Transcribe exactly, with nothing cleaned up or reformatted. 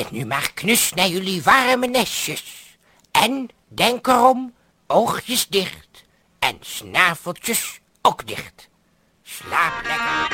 nu maar knus naar jullie warme nestjes. En denk erom, oogjes dicht en snaveltjes ook dicht. Slaap lekker.